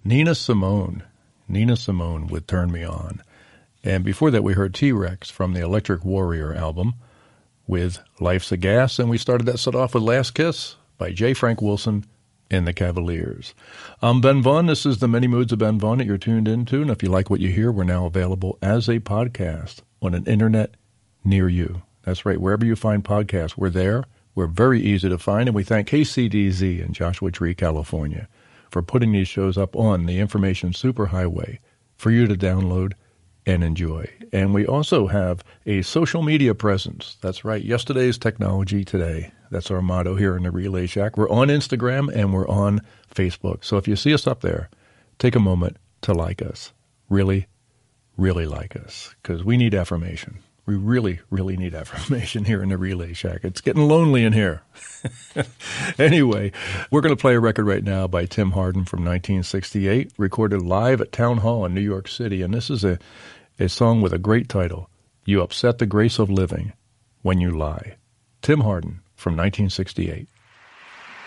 Nina Simone with Turn Me On. And before that, we heard T-Rex from the Electric Warrior album with Life's a Gas. And we started that set off with Last Kiss by J. Frank Wilson and the Cavaliers. I'm Ben Vaughn. This is the Many Moods of Ben Vaughn that you're tuned into. And if you like what you hear, we're now available as a podcast on an internet near you. That's right. Wherever you find podcasts, we're there. We're very easy to find. And we thank KCDZ in Joshua Tree, California, for putting these shows up on the information superhighway for you to download and enjoy. And we also have a social media presence. That's right. Yesterday's technology today. That's our motto here in the Relay Shack. We're on Instagram and we're on Facebook. So if you see us up there, take a moment to like us. Really, really like us, because we need affirmation. We really, really need affirmation here in the Relay Shack. It's getting lonely in here. Anyway, we're going to play a record right now by Tim Hardin from 1968, recorded live at Town Hall in New York City. And this is a song with a great title, You Upset the Grace of Living When You Lie. Tim Hardin from 1968.